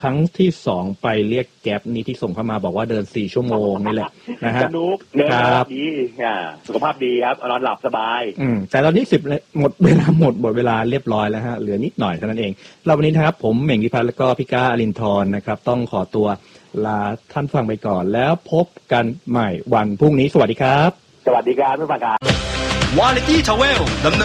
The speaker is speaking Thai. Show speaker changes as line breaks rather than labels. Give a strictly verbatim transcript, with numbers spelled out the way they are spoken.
ครั้งที่สองไปเรียกแก๊ปนี้ที่ส่งเข้ามาบอกว่าเดินสี่ชั่วโมงนี่แหละนะฮะ
สนุกเดินดีอ่าสุขภาพดีครับนอนหลับสบาย
อืมแต่ตอนนี้สิบหมดเวลาหมดหมดเวลาเรียบร้อยแล้วฮะเหลือนิดหน่อยเท่านั้นเองเราวันนี้นะครับผมเหม่งพิพัฒน์แล้วก็พี่ก้าอลินทร์นะครับต้องขอตัวลาท่านฟังไปก่อนแล้วพบกันใหม่วันพรุ่งนี้สวัสดีครับ
สวัสดีครับทุกท่านครับ
Quality Travel